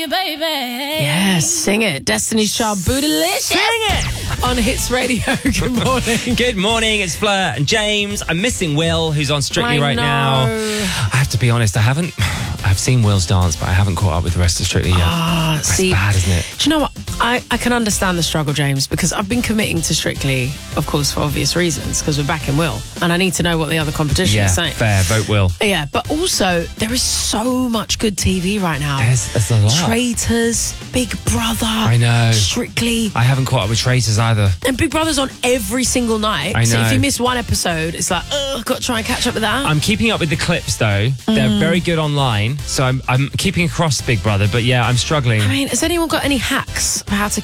you, baby. Yes, sing it. Destiny's Child, Bootylicious. Sing it! On Hits Radio. Good morning. Good morning, it's Fleur and James. I'm missing Will, who's on Strictly right now. I have to be honest, I've seen Will's dance, but I haven't caught up with the rest of Strictly yet. That's bad, isn't it? Do you know what? I can understand the struggle, James, because I've been committing to Strictly, of course, for obvious reasons, because we're back in Will, and I need to know what the other competition is saying. Fair, vote Will. Yeah, but also, there is so much good TV right now. There's a lot. Traitors, Big Brother. I know. Strictly. I haven't caught up with Traitors either. And Big Brother's on every single night. I know. So if you miss one episode, it's like, I've got to try and catch up with that. I'm keeping up with the clips, though. They're very good online, so I'm keeping across Big Brother, but yeah, I'm struggling. I mean, has anyone got any hacks for how to